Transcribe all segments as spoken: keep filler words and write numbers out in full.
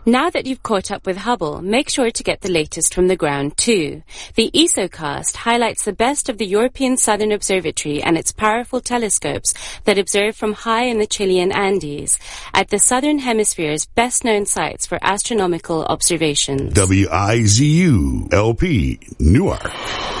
Now that you've caught up with Hubble, make sure to get the latest from the ground too. The ESOcast highlights the best of the European Southern Observatory and its powerful telescopes that observe from high in the Chilean Andes at the Southern Hemisphere's best-known sites for astronomical observations. W I Z U L P, Newark.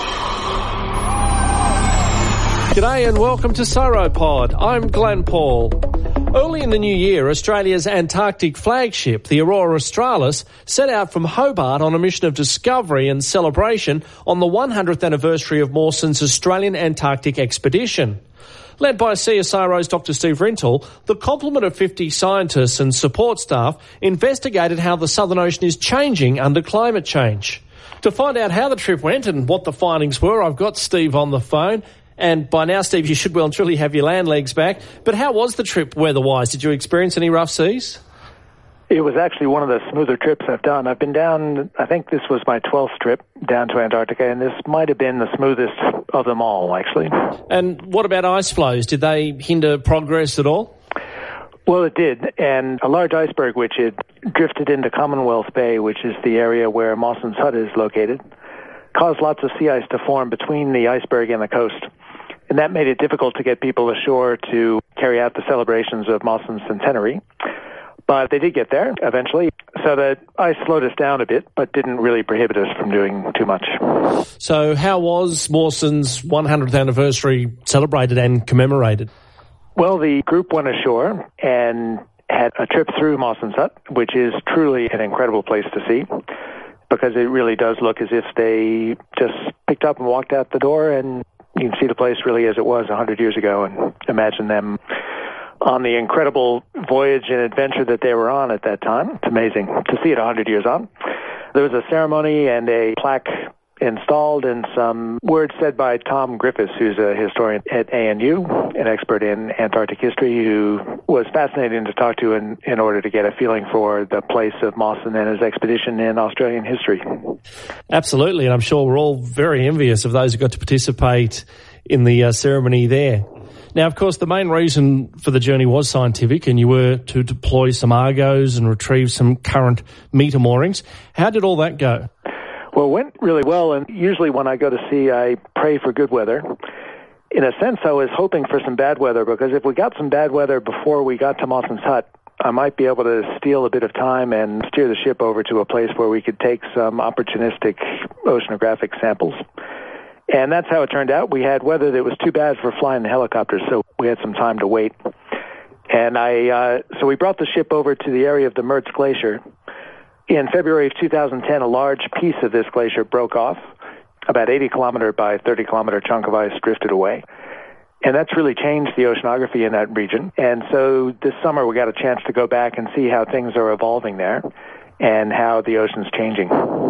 G'day and welcome to Sauropod. I'm Glenn Paul. Early in the new year, Australia's Antarctic flagship, the Aurora Australis, set out from Hobart on a mission of discovery and celebration on the one hundredth anniversary of Mawson's Australian Antarctic expedition. Led by C S I R O's Doctor Steve Rintoul, the complement of fifty scientists and support staff investigated how the Southern Ocean is changing under climate change. To find out how the trip went and what the findings were, I've got Steve on the phone. And by now, Steve, you should well and truly have your land legs back. But how was the trip weather-wise? Did you experience any rough seas? It was actually one of the smoother trips I've done. I've been down, I think this was my twelfth trip down to Antarctica, and this might have been the smoothest of them all, actually. And what about ice flows? Did they hinder progress at all? Well, it did, and a large iceberg which had drifted into Commonwealth Bay, which is the area where Mawson's hut is located, caused lots of sea ice to form between the iceberg and the coast. And that made it difficult to get people ashore to carry out the celebrations of Mawson's centenary. But they did get there eventually. So the ice slowed us down a bit, but didn't really prohibit us from doing too much. So how was Mawson's one hundredth anniversary celebrated and commemorated? Well, the group went ashore and had a trip through Mawson's hut, which is truly an incredible place to see, because it really does look as if they just picked up and walked out the door, and you can see the place really as it was one hundred years ago and imagine them on the incredible voyage and adventure that they were on at that time. It's amazing to see it one hundred years on. There was a ceremony and a plaque installed and some words said by Tom Griffiths, who's a historian at A N U, an expert in Antarctic history, who was fascinating to talk to in, in order to get a feeling for the place of Mawson and his expedition in Australian history. Absolutely, and I'm sure we're all very envious of those who got to participate in the uh, ceremony there. Now, of course, the main reason for the journey was scientific, and you were to deploy some Argos and retrieve some current meter moorings. How did all that go? Well, it went really well, and usually when I go to sea, I pray for good weather. In a sense, I was hoping for some bad weather, because if we got some bad weather before we got to Mawson's hut, I might be able to steal a bit of time and steer the ship over to a place where we could take some opportunistic oceanographic samples. And that's how it turned out. We had weather that was too bad for flying the helicopters, so we had some time to wait. And I, uh, so we brought the ship over to the area of the Mertz Glacier. In February of two thousand ten, a large piece of this glacier broke off. About eighty kilometer by thirty kilometer chunk of ice drifted away. And that's really changed the oceanography in that region. And so this summer we got a chance to go back and see how things are evolving there and how the ocean's changing.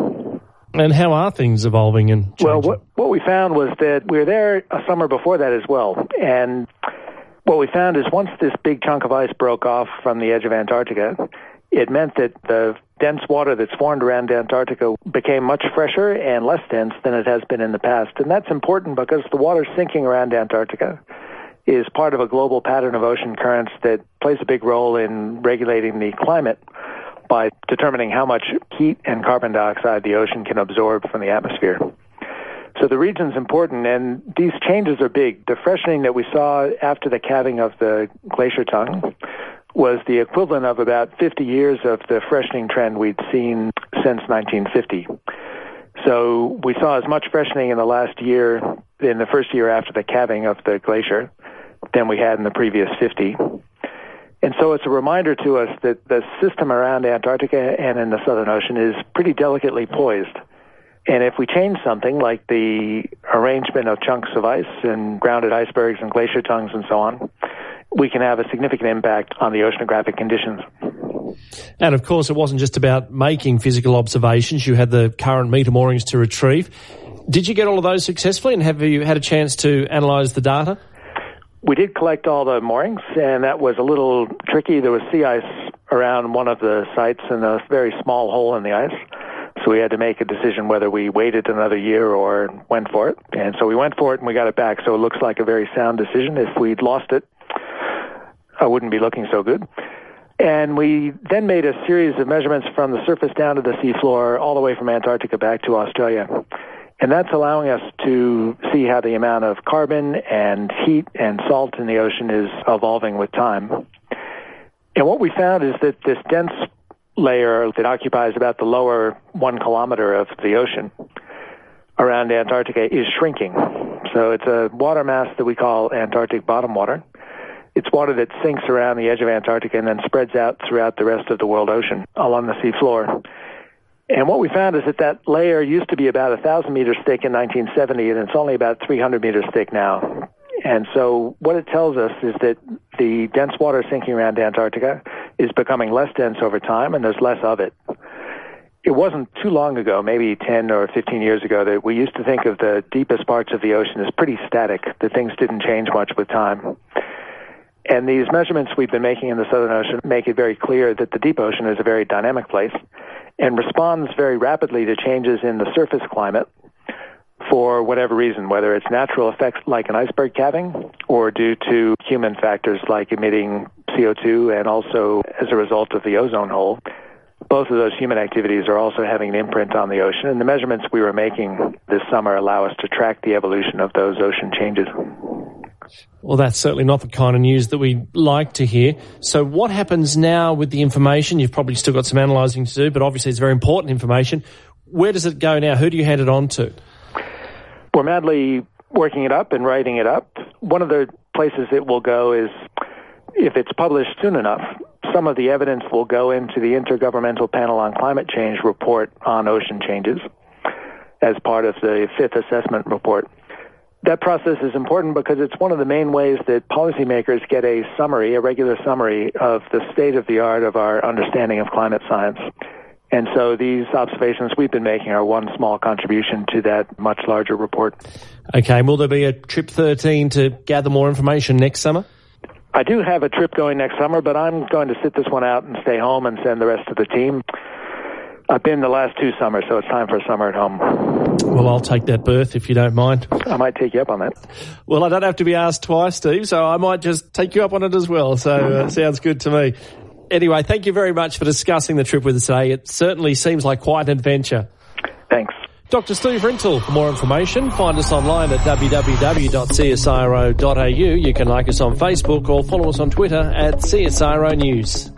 And how are things evolving and changing? Well, what, what we found was that we were there a summer before that as well. And what we found is once this big chunk of ice broke off from the edge of Antarctica, it meant that the dense water that's formed around Antarctica became much fresher and less dense than it has been in the past. And that's important because the water sinking around Antarctica is part of a global pattern of ocean currents that plays a big role in regulating the climate by determining how much heat and carbon dioxide the ocean can absorb from the atmosphere. So the region's important, and these changes are big. The freshening that we saw after the calving of the glacier tongue was the equivalent of about fifty years of the freshening trend we'd seen since nineteen fifty. So we saw as much freshening in the last year, in the first year after the calving of the glacier, than we had in the previous fifty. And so it's a reminder to us that the system around Antarctica and in the Southern Ocean is pretty delicately poised. And if we change something like the arrangement of chunks of ice and grounded icebergs and glacier tongues and so on, we can have a significant impact on the oceanographic conditions. And of course, it wasn't just about making physical observations. You had the current meter moorings to retrieve. Did you get all of those successfully, and have you had a chance to analyse the data? We did collect all the moorings, and that was a little tricky. There was sea ice around one of the sites and a very small hole in the ice. So we had to make a decision whether we waited another year or went for it. And so we went for it and we got it back. So it looks like a very sound decision. If we'd lost it, I wouldn't be looking so good. And we then made a series of measurements from the surface down to the seafloor, all the way from Antarctica back to Australia. And that's allowing us to see how the amount of carbon and heat and salt in the ocean is evolving with time. And what we found is that this dense layer that occupies about the lower one kilometer of the ocean around Antarctica is shrinking. So it's a water mass that we call Antarctic bottom water. It's water that sinks around the edge of Antarctica and then spreads out throughout the rest of the world ocean along the seafloor. And what we found is that that layer used to be about one thousand meters thick in nineteen seventy, and it's only about three hundred meters thick now. And so what it tells us is that the dense water sinking around Antarctica is becoming less dense over time, and there's less of it. It wasn't too long ago, maybe ten or fifteen years ago, that we used to think of the deepest parts of the ocean as pretty static, that things didn't change much with time. And these measurements we've been making in the Southern Ocean make it very clear that the deep ocean is a very dynamic place and responds very rapidly to changes in the surface climate for whatever reason, whether it's natural effects like an iceberg calving or due to human factors like emitting C O two and also as a result of the ozone hole. Both of those human activities are also having an imprint on the ocean, and the measurements we were making this summer allow us to track the evolution of those ocean changes. Well, that's certainly not the kind of news that we like to hear. So what happens now with the information? You've probably still got some analysing to do, but obviously it's very important information. Where does it go now? Who do you hand it on to? We're madly working it up and writing it up. One of the places it will go is, if it's published soon enough, some of the evidence will go into the Intergovernmental Panel on Climate Change report on ocean changes as part of the fifth assessment report. That process is important because it's one of the main ways that policymakers get a summary, a regular summary of the state of the art of our understanding of climate science. And so these observations we've been making are one small contribution to that much larger report. Okay, and will there be a Trip thirteen to gather more information next summer? I do have a trip going next summer, but I'm going to sit this one out and stay home and send the rest of the team. I've been the last two summers, so it's time for a summer at home. Well, I'll take that berth if you don't mind. I might take you up on that. Well, I don't have to be asked twice, Steve, so I might just take you up on it as well. So uh, sounds good to me. Anyway, thank you very much for discussing the trip with us today. It certainly seems like quite an adventure. Thanks. Doctor Steve Rintoul. For more information, find us online at w w w dot c s i r o dot a u. You can like us on Facebook or follow us on Twitter at C S I R O News.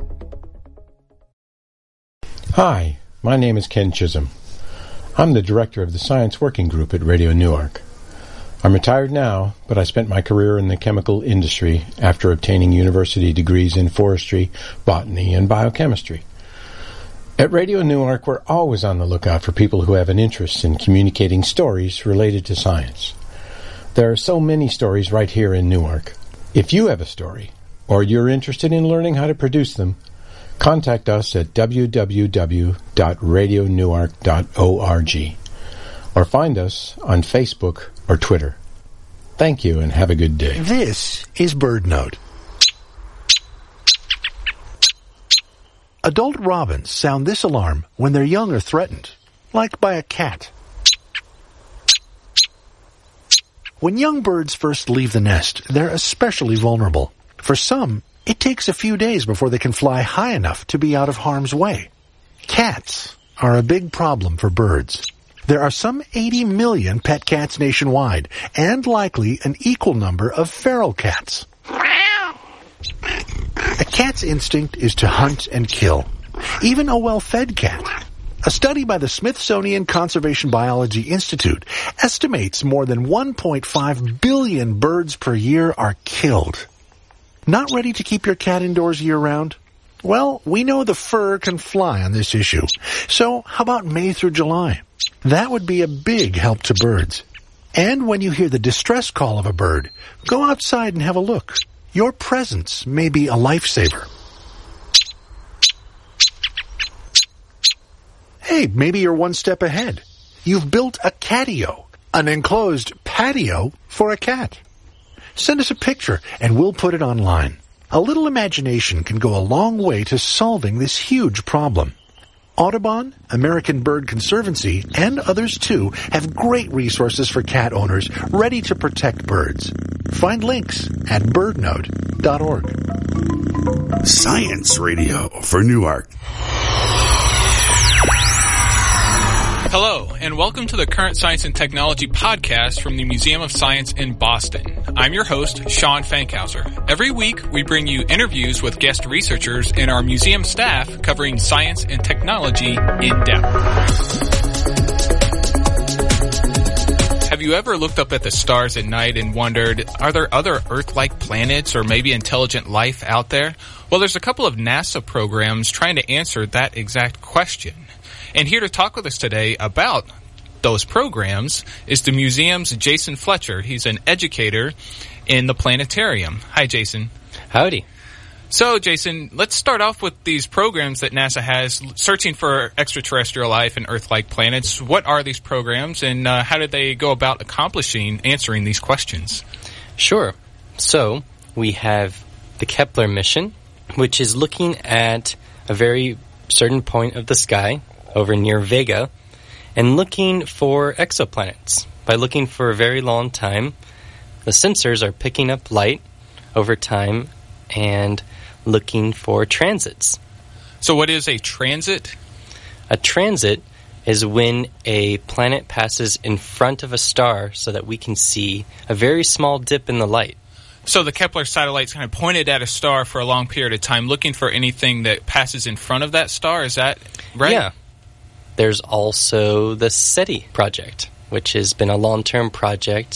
Hi, my name is Ken Chisholm. I'm the director of the Science Working Group at Radio Newark. I'm retired now, but I spent my career in the chemical industry after obtaining university degrees in forestry, botany, and biochemistry. At Radio Newark, we're always on the lookout for people who have an interest in communicating stories related to science. There are so many stories right here in Newark. If you have a story, or you're interested in learning how to produce them, contact us at w w w dot radio newark dot org or find us on Facebook or Twitter. Thank you and have a good day. This is BirdNote. Adult robins sound this alarm when their young are threatened, like by a cat. When young birds first leave the nest, they're especially vulnerable. For some, it takes a few days before they can fly high enough to be out of harm's way. Cats are a big problem for birds. There are some eighty million pet cats nationwide, and likely an equal number of feral cats. A cat's instinct is to hunt and kill, even a well-fed cat. A study by the Smithsonian Conservation Biology Institute estimates more than one point five billion birds per year are killed. Not ready to keep your cat indoors year-round? Well, we know the fur can fly on this issue. So how about May through July? That would be a big help to birds. And when you hear the distress call of a bird, go outside and have a look. Your presence may be a lifesaver. Hey, maybe you're one step ahead. You've built a catio, an enclosed patio for a cat. Send us a picture and we'll put it online. A little imagination can go a long way to solving this huge problem. Audubon, American Bird Conservancy, and others too have great resources for cat owners ready to protect birds. Find links at bird note dot org. Science Radio for Newark. Hello, and welcome to the Current Science and Technology podcast from the Museum of Science in Boston. I'm your host, Sean Fankhauser. Every week, we bring you interviews with guest researchers and our museum staff covering science and technology in depth. Have you ever looked up at the stars at night and wondered, are there other Earth-like planets or maybe intelligent life out there? Well, there's a couple of NASA programs trying to answer that exact question. And here to talk with us today about those programs is the museum's Jason Fletcher. He's an educator in the planetarium. Hi, Jason. Howdy. So, Jason, let's start off with these programs that NASA has searching for extraterrestrial life and Earth-like planets. What are these programs, and uh, how did they go about accomplishing answering these questions? Sure. So, we have the Kepler mission, which is looking at a very certain point of the sky over near Vega and looking for exoplanets. By looking for a very long time, the sensors are picking up light over time and looking for transits. So what is a transit? A transit is when a planet passes in front of a star so that we can see a very small dip in the light. So the Kepler satellites kind of pointed at a star for a long period of time, looking for anything that passes in front of that star. Is that right? Yeah. There's also the SETI project, which has been a long-term project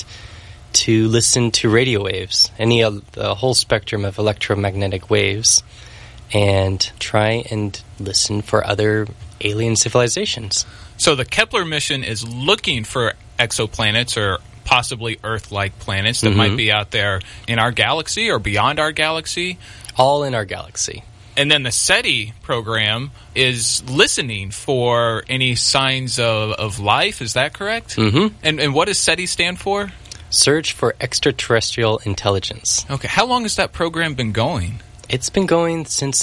to listen to radio waves, any of the whole spectrum of electromagnetic waves, and try and listen for other alien civilizations. So the Kepler mission is looking for exoplanets or possibly Earth-like planets that mm-hmm. might be out there in our galaxy or beyond our galaxy. All in our galaxy. And then the SETI program is listening for any signs of, of life. Is that correct? Mm-hmm. And, and what does SETI stand for? Search for Extraterrestrial Intelligence. Okay. How long has that program been going? It's been going since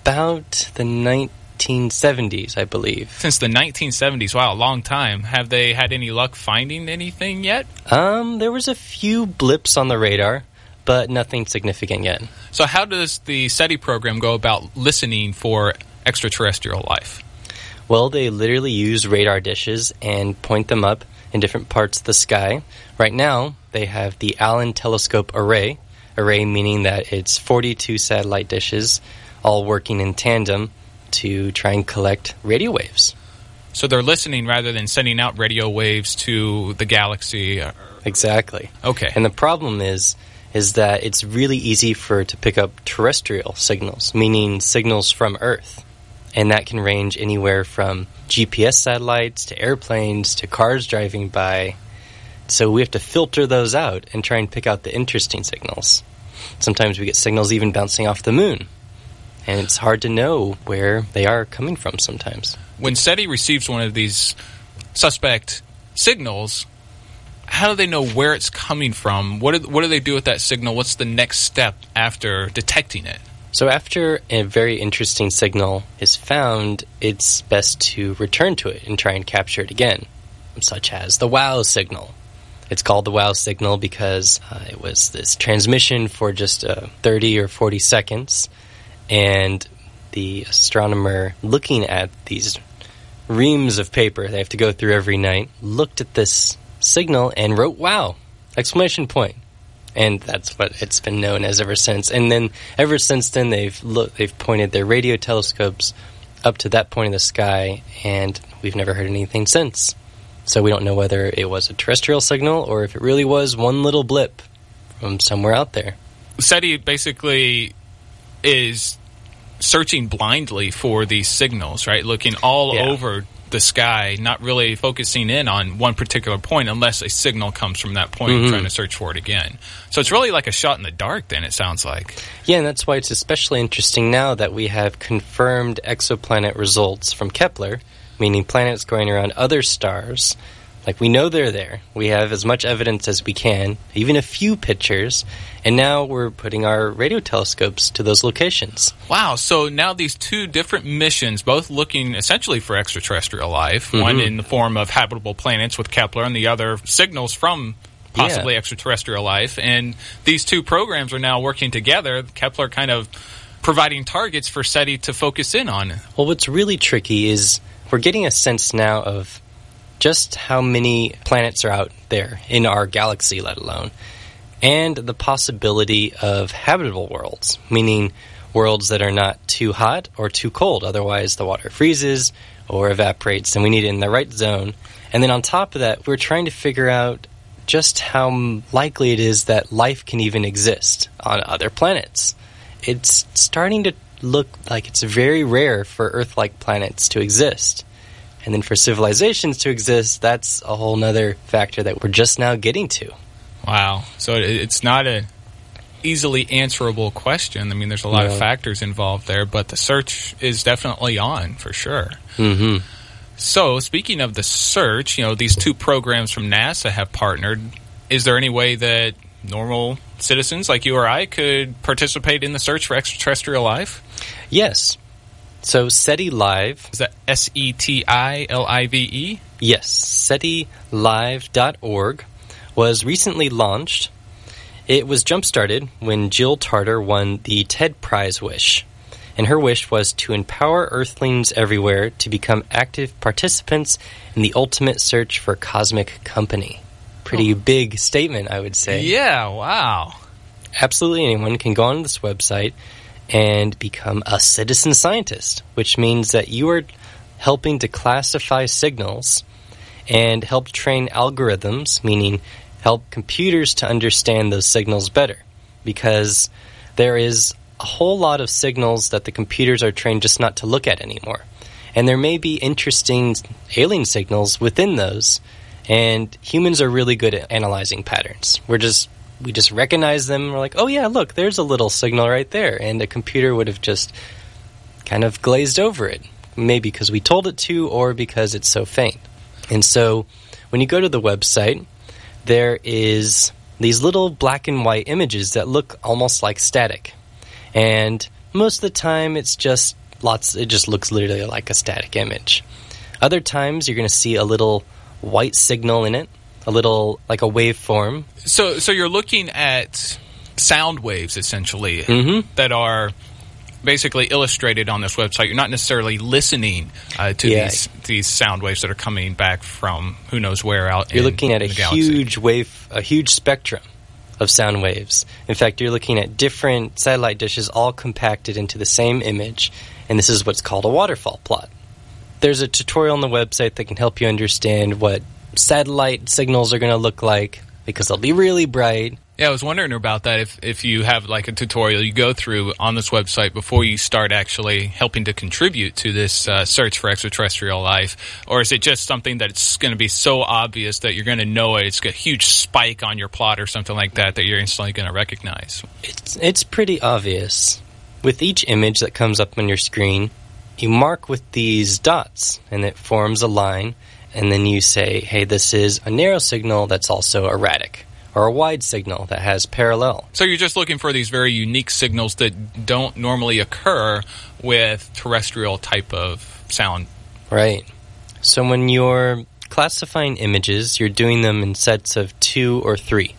about the nineteen seventies, I believe. Since the nineteen seventies. Wow, a long time. Have they had any luck finding anything yet? Um, there was a few blips on the radar, but nothing significant yet. So how does the SETI program go about listening for extraterrestrial life? Well, they literally use radar dishes and point them up in different parts of the sky. Right now, they have the Allen Telescope Array, array meaning that it's forty-two satellite dishes all working in tandem to try and collect radio waves. So they're listening rather than sending out radio waves to the galaxy? Exactly. Okay. And the problem is is that it's really easy for to pick up terrestrial signals, meaning signals from Earth. And that can range anywhere from G P S satellites to airplanes to cars driving by. So we have to filter those out and try and pick out the interesting signals. Sometimes we get signals even bouncing off the moon. And it's hard to know where they are coming from sometimes. When SETI receives one of these suspect signals, how do they know where it's coming from? What do, what do they do with that signal? What's the next step after detecting it? So after a very interesting signal is found, it's best to return to it and try and capture it again, such as the WOW signal. It's called the WOW signal because uh, it was this transmission for just uh, thirty or forty seconds, and the astronomer looking at these reams of paper they have to go through every night looked at this signal and wrote "wow!" exclamation point. And that's what it's been known as ever since. And then ever since then, they've look, they've pointed their radio telescopes up to that point in the sky, and we've never heard anything since. So we don't know whether it was a terrestrial signal or if it really was one little blip from somewhere out there. SETI basically is searching blindly for these signals, right? Looking all Yeah. over the sky, not really focusing in on one particular point unless a signal comes from that point, Mm-hmm. trying to search for it again. So it's really like a shot in the dark then, it sounds like. Yeah, and that's why it's especially interesting now that we have confirmed exoplanet results from Kepler, meaning planets going around other stars. Like, we know they're there. We have as much evidence as we can, even a few pictures, and now we're putting our radio telescopes to those locations. Wow, so now these two different missions, both looking essentially for extraterrestrial life, Mm-hmm. one in the form of habitable planets with Kepler and the other signals from possibly Yeah. extraterrestrial life, and these two programs are now working together. Kepler kind of providing targets for SETI to focus in on. Well, what's really tricky is we're getting a sense now of just how many planets are out there in our galaxy, let alone, and the possibility of habitable worlds, meaning worlds that are not too hot or too cold. Otherwise, the water freezes or evaporates, and we need it in the right zone. And then on top of that, we're trying to figure out just how likely it is that life can even exist on other planets. It's starting to look like it's very rare for Earth-like planets to exist. And then for civilizations to exist, that's a whole nother factor that we're just now getting to. Wow. So it's not a easily answerable question. I mean, there's a lot no. of factors involved there, but the search is definitely on, for sure. Mm-hmm. So, speaking of the search, you know, these two programs from NASA have partnered. Is there any way that normal citizens like you or I could participate in the search for extraterrestrial life? Yes. So, SETI Live. Is that S E T I L I V E? Yes. SETI Live dot org was recently launched. It was jump-started when Jill Tarter won the TED Prize wish. And her wish was to empower Earthlings everywhere to become active participants in the ultimate search for cosmic company. Pretty oh. big statement, I would say. Yeah, wow. Absolutely anyone can go on this website and become a citizen scientist, which means that you are helping to classify signals and help train algorithms, meaning help computers to understand those signals better, because there is a whole lot of signals that the computers are trained just not to look at anymore. And there may be interesting alien signals within those, and humans are really good at analyzing patterns. We're just we just recognize them, and we're like, oh yeah, look, there's a little signal right there, and a computer would have just kind of glazed over it, maybe because we told it to or because it's so faint. And so when you go to the website, there is these little black and white images that look almost like static. And most of the time, it's just lots. It just looks literally like a static image. Other times, you're going to see a little white signal in it, a little like a waveform. So, so you're looking at sound waves essentially mm-hmm. that are basically illustrated on this website. You're not necessarily listening uh, to yeah. these these sound waves that are coming back from who knows where out. You're in, looking at a huge wave, a huge spectrum of sound waves. In fact, you're looking at different satellite dishes all compacted into the same image, and this is what's called a waterfall plot. There's a tutorial on the website that can help you understand what satellite signals are going to look like, because they'll be really bright. Yeah, I was wondering about that. If if you have like a tutorial you go through on this website before you start actually helping to contribute to this uh, search for extraterrestrial life, or is it just something that's going to be so obvious that you're going to know it? It's a huge spike on your plot or something like that that you're instantly going to recognize. It's it's pretty obvious. With each image that comes up on your screen, you mark with these dots, and it forms a line, and then you say, hey, this is a narrow signal that's also erratic, or a wide signal that has parallel. So you're just looking for these very unique signals that don't normally occur with terrestrial type of sound. Right. So when you're classifying images, you're doing them in sets of two or three.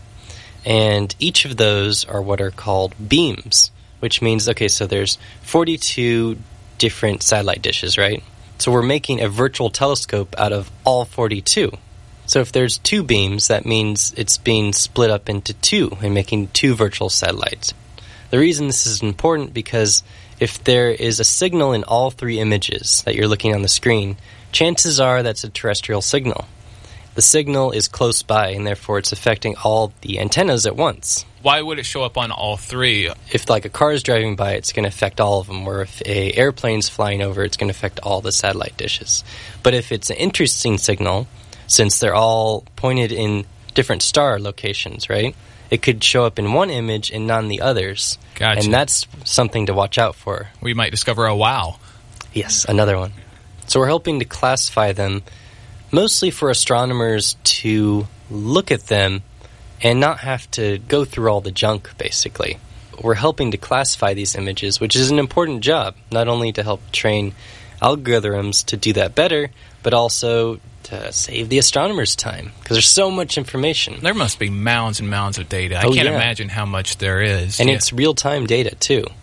And each of those are what are called beams, which means, okay, so there's forty-two different satellite dishes, right? So we're making a virtual telescope out of all forty-two. So if there's two beams, that means it's being split up into two and making two virtual satellites. The reason this is important because if there is a signal in all three images that you're looking on the screen, chances are that's a terrestrial signal. The signal is close by, and therefore it's affecting all the antennas at once. Why would it show up on all three? If like a car is driving by, it's going to affect all of them, or if a airplane's flying over, it's going to affect all the satellite dishes. But if it's an interesting signal, since they're all pointed in different star locations, right? It could show up in one image and not in the others. Gotcha. And that's something to watch out for. We might discover a wow. Yes, another one. So we're helping to classify them, mostly for astronomers to look at them and not have to go through all the junk, basically. We're helping to classify these images, which is an important job, not only to help train algorithms to do that better, but also to save the astronomers time, because there's so much information. There must be mounds and mounds of data. I oh, can't yeah. imagine how much there is. And yeah. it's real-time data, too,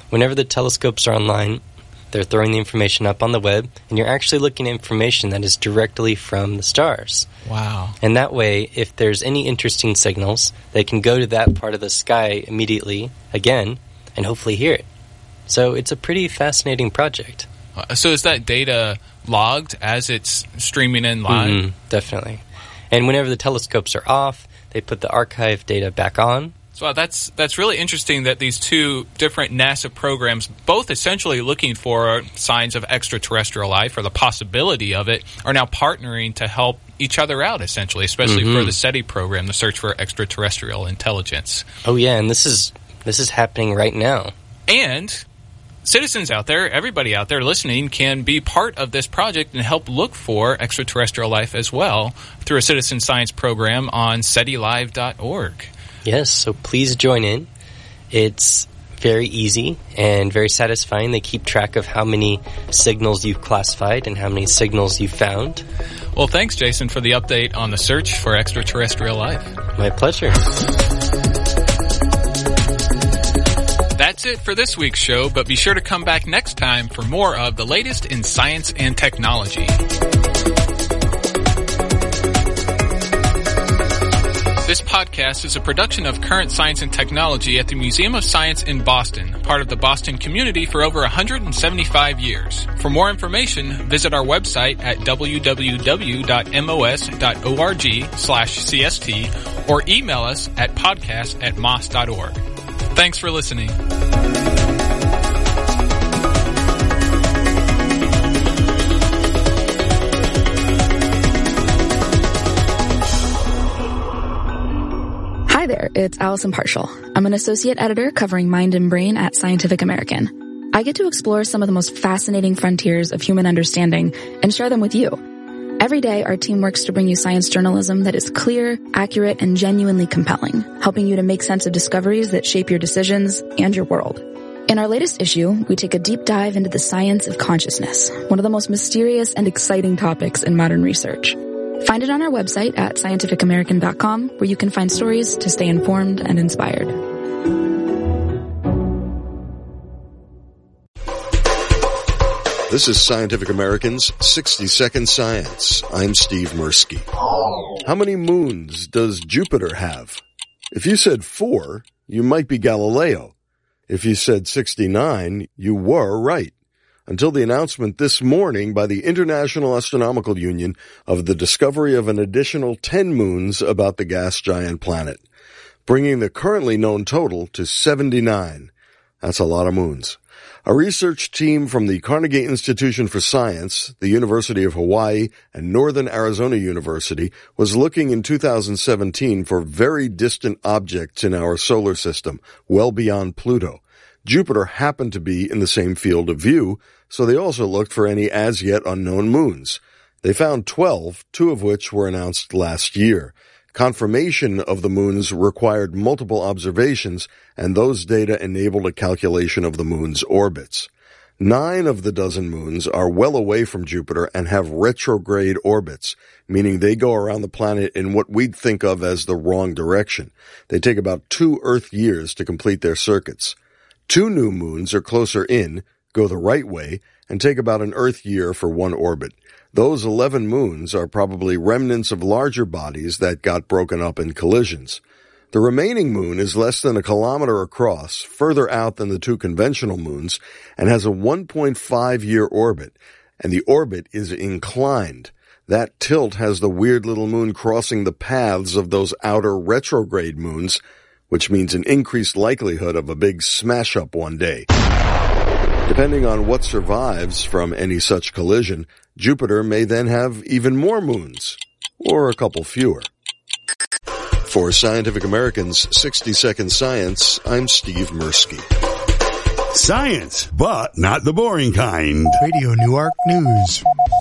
Whenever the telescopes are online, they're throwing the information up on the web, and you're actually looking at information that is directly from the stars. Wow. And that way, if there's any interesting signals, they can go to that part of the sky immediately, again, and hopefully hear it. So it's a pretty fascinating project. So is that data logged as it's streaming in live? Mm-hmm, definitely. And whenever the telescopes are off, they put the archive data back on. So that's that's really interesting that these two different NASA programs, both essentially looking for signs of extraterrestrial life or the possibility of it, are now partnering to help each other out, essentially, especially mm-hmm. for the SETI program, the Search for Extraterrestrial Intelligence. Oh, yeah, and this is this is happening right now. And citizens out there, everybody out there listening, can be part of this project and help look for extraterrestrial life as well through a citizen science program on SETI live dot org. Yes, so please join in. It's very easy and very satisfying. They keep track of how many signals you've classified and how many signals you've found. Well, thanks, Jason, for the update on the search for extraterrestrial life. My pleasure. That's it for this week's show, but be sure to come back next time for more of the latest in science and technology. This podcast is a production of Current Science and Technology at the Museum of Science in Boston, part of the Boston community for over one hundred seventy-five years. For more information, visit our website at w w w dot m o s dot org slash c s t or email us at podcast at mos dot org. Thanks for listening. Hi there, it's Allison Partial. I'm an associate editor covering Mind and Brain at Scientific American. I get to explore some of the most fascinating frontiers of human understanding and share them with you. Every day, our team works to bring you science journalism that is clear, accurate, and genuinely compelling, helping you to make sense of discoveries that shape your decisions and your world. In our latest issue, we take a deep dive into the science of consciousness, one of the most mysterious and exciting topics in modern research. Find it on our website at scientific american dot com, where you can find stories to stay informed and inspired. This is Scientific American's sixty second Science. I'm Steve Mirsky. How many moons does Jupiter have? If you said four, you might be Galileo. If you said sixty-nine, you were right. Until the announcement this morning by the International Astronomical Union of the discovery of an additional ten moons about the gas giant planet, bringing the currently known total to seventy-nine. That's a lot of moons. A research team from the Carnegie Institution for Science, the University of Hawaii, and Northern Arizona University was looking in two thousand seventeen for very distant objects in our solar system, well beyond Pluto. Jupiter happened to be in the same field of view, so they also looked for any as-yet unknown moons. They found twelve, two of which were announced last year. Confirmation of the moons required multiple observations, and those data enabled a calculation of the moon's orbits. Nine of the dozen moons are well away from Jupiter and have retrograde orbits, meaning they go around the planet in what we'd think of as the wrong direction. They take about two Earth years to complete their circuits. Two new moons are closer in, go the right way, and take about an Earth year for one orbit. Those eleven moons are probably remnants of larger bodies that got broken up in collisions. The remaining moon is less than a kilometer across, further out than the two conventional moons, and has a one point five year orbit, and the orbit is inclined. That tilt has the weird little moon crossing the paths of those outer retrograde moons, which means an increased likelihood of a big smash-up one day. Depending on what survives from any such collision, Jupiter may then have even more moons, or a couple fewer. For Scientific American's sixty second Science, I'm Steve Mirsky. Science, but not the boring kind. Radio Newark News.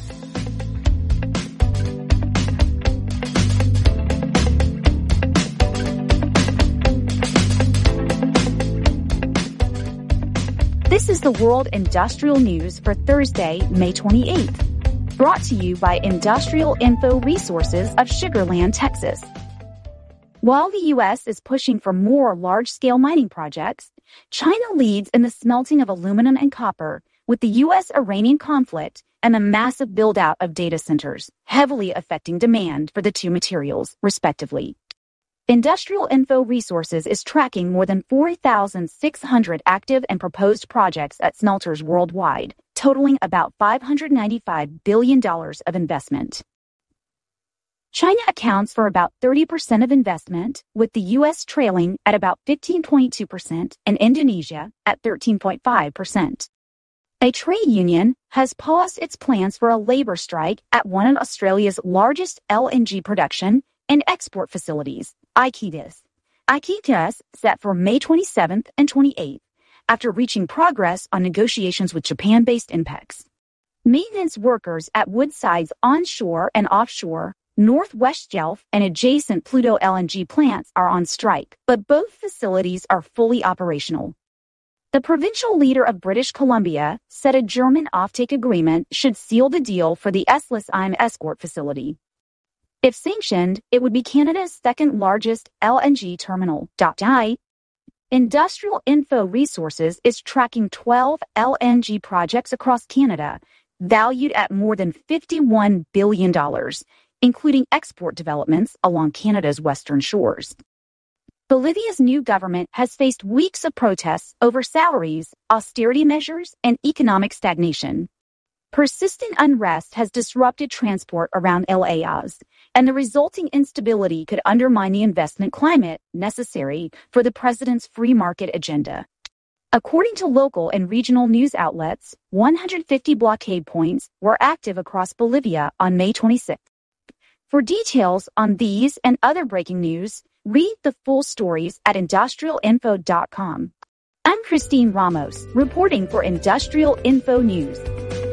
This is the World Industrial News for Thursday, May twenty-eighth. Brought to you by Industrial Info Resources of Sugar Land, Texas. While the U S is pushing for more large-scale mining projects, China leads in the smelting of aluminum and copper, with the U S-Iranian conflict and the massive build-out of data centers, heavily affecting demand for the two materials, respectively. Industrial Info Resources is tracking more than four thousand six hundred active and proposed projects at smelters worldwide, totaling about five hundred ninety-five billion dollars of investment. China accounts for about thirty percent of investment, with the U S trailing at about fifteen point two percent and Indonesia at thirteen point five percent. A trade union has paused its plans for a labor strike at one of Australia's largest L N G production and export facilities, Iquitas. Iquitas set for May twenty-seventh and twenty-eighth, after reaching progress on negotiations with Japan-based INPEX. Maintenance workers at Woodside's onshore and offshore Northwest Shelf and adjacent Pluto L N G plants are on strike, but both facilities are fully operational. The provincial leader of British Columbia said a German offtake agreement should seal the deal for the Esslesheim escort facility. If sanctioned, it would be Canada's second largest L N G terminal. Industrial Info Resources is tracking twelve L N G projects across Canada, valued at more than fifty-one billion dollars, including export developments along Canada's western shores. Bolivia's new government has faced weeks of protests over salaries, austerity measures, and economic stagnation. Persistent unrest has disrupted transport around El Ayaz, and the resulting instability could undermine the investment climate necessary for the president's free market agenda. According to local and regional news outlets, one hundred fifty blockade points were active across Bolivia on May twenty-sixth. For details on these and other breaking news, read the full stories at industrial info dot com. I'm Christine Ramos, reporting for Industrial Info News.